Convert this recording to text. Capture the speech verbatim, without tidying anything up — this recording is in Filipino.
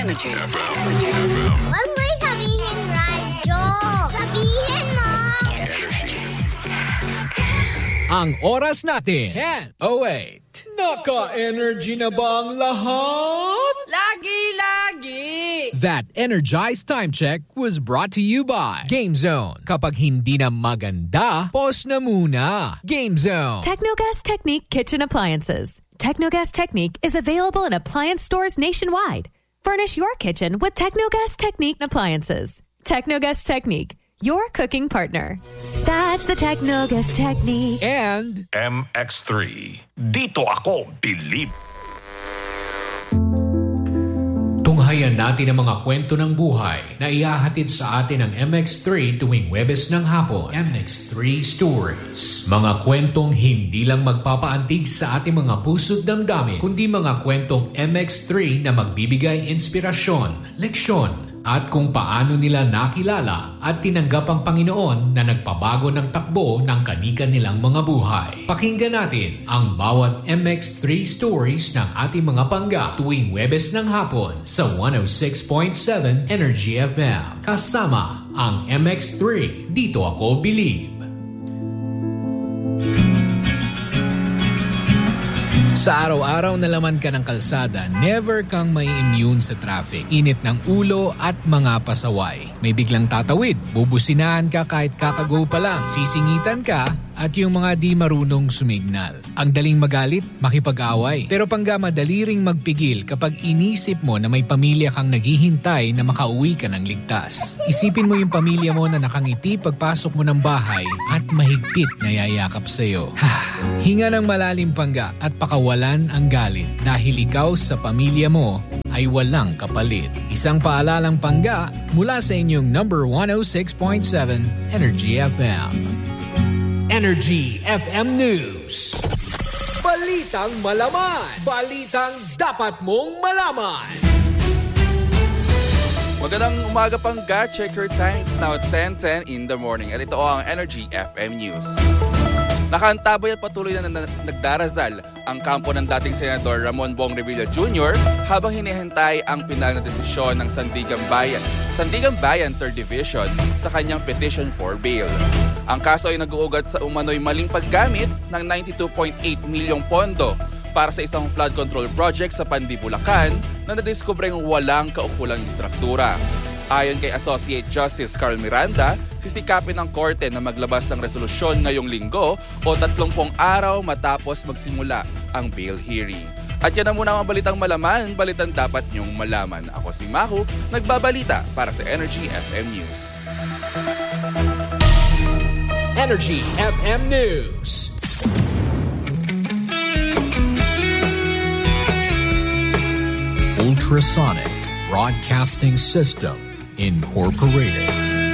Energy F M. Wag mo sabihin radyo. Sabihin mo. Energy. Ang oras natin, ten oh eight. Naka-energy na ba ang lahat? Lagi-lagi! That Energized Time Check was brought to you by Game Zone. Kapag hindi na maganda, pause na muna. Game Zone. Technogas Technique Kitchen Appliances. Technogas Technique is available in appliance stores nationwide. Furnish your kitchen with Technogas Technique appliances. Technogas Technique, your cooking partner. That's the Technogas Technique. And M X three. Dito ako bilib. tunghayan natin ang mga kwento ng buhay na ihahatid sa atin ng M X three tuwing Huwebes ng hapon. M X three Stories. Mga kwentong hindi lang magpapaantig sa ating mga puso't damdamin, kundi mga kwentong M X three na magbibigay inspirasyon, leksyon, at kung paano nila nakilala at tinanggap ang Panginoon na nagpabago ng takbo ng kanikan nilang mga buhay. Pakinggan natin ang bawat M X three stories ng ating mga pangga tuwing Huwebes ng hapon sa one oh six point seven Energy F M. Kasama ang M X three, Dito Ako Believe. Sa araw-araw na laman ka ng kalsada, never kang may immune sa traffic, init ng ulo at mga pasaway. May biglang tatawid, bubusinahan ka kahit kakago pa lang, sisingitan ka at yung mga di marunong sumignal. Ang daling magalit, makipag-away. Pero pangga madali ring magpigil kapag inisip mo na may pamilya kang naghihintay na makauwi ka ng ligtas. Isipin mo yung pamilya mo na nakangiti pagpasok mo ng bahay at mahigpit na yayakap sa'yo. Hinga ng malalim pangga at pakawalan ang galit dahil ikaw sa pamilya mo ay walang kapalit. Isang paalalang pangga mula sa inyong number one oh six point seven Energy F M. Energy F M News. Balitang malaman. Balitang dapat mong malaman. Magandang umaga pangga. Check your time. It's now ten ten in the morning. At ito ang Energy F M News. Nakaantabay at patuloy na nagdarasal ang kampo ng dating Senador Ramon Bong Revilla Junior habang hinihintay ang pinal na desisyon ng Sandigan Bayan, Sandigan Bayan third Division sa kanyang petition for bail. Ang kaso ay nag-uugat sa umano'y maling paggamit ng ninety-two point eight milyong pondo para sa isang flood control project sa Pandi, Bulacan na nadiskubreng walang kaukulang istruktura. Ayon kay Associate Justice Carl Miranda, sisikapin ng korte na maglabas ng resolusyon ngayong linggo o tatlumpung araw matapos magsimula ang bail hearing. At yan na muna ang balitang malaman, balitang dapat niyong malaman. Ako si Maku, nagbabalita para sa Energy F M News. Energy F M News. Ultrasonic Broadcasting System Incorporated.